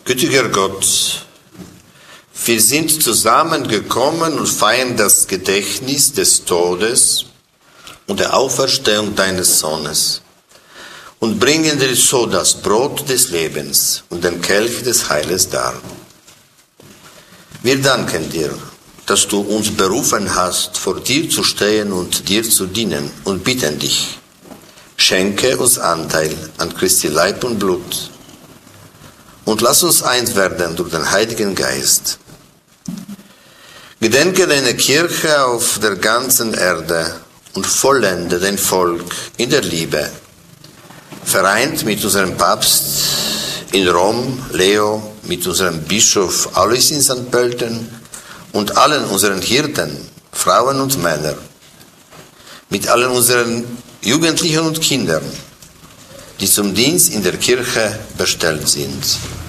Gütiger Gott, wir sind zusammengekommen und feiern das Gedächtnis des Todes und der Auferstehung deines Sohnes und bringen dir so das Brot des Lebens und den Kelch des Heiles dar. Wir danken dir, dass du uns berufen hast, vor dir zu stehen und dir zu dienen, und bitten dich, schenke uns Anteil an Christi Leib und Blut und lass uns eins werden durch den Heiligen Geist. Gedenke deine Kirche auf der ganzen Erde und vollende dein Volk in der Liebe, vereint mit unserem Papst in Rom, Leo, mit unserem Bischof Alois in St. Pölten und allen unseren Hirten, Frauen und Männer, mit allen unseren Jugendlichen und Kindern, die zum Dienst in der Kirche bestellt sind.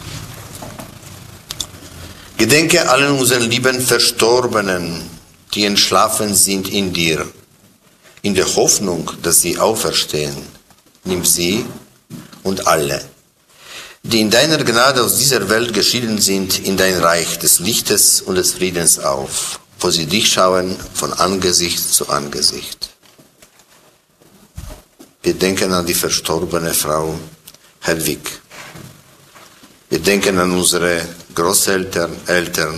Gedenke allen unseren lieben Verstorbenen, die entschlafen sind in dir, in der Hoffnung, dass sie auferstehen. Nimm sie und alle, die in deiner Gnade aus dieser Welt geschieden sind, in dein Reich des Lichtes und des Friedens auf, wo sie dich schauen von Angesicht zu Angesicht. Wir denken an die verstorbene Frau Hedwig. Wir denken an unsere Großeltern, Eltern,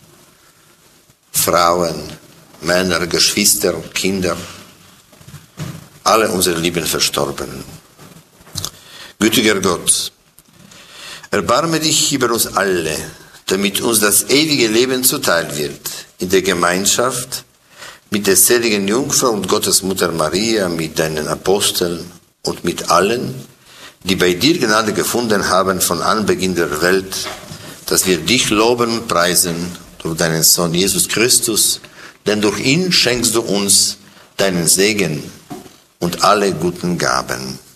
Frauen, Männer, Geschwister, Kinder, alle unsere lieben Verstorbenen. Gütiger Gott, erbarme dich über uns alle, damit uns das ewige Leben zuteil wird, in der Gemeinschaft mit der seligen Jungfrau und Gottesmutter Maria, mit deinen Aposteln und mit allen, die bei dir Gnade gefunden haben von Anbeginn der Welt, dass wir dich loben und preisen durch deinen Sohn Jesus Christus, denn durch ihn schenkst du uns deinen Segen und alle guten Gaben.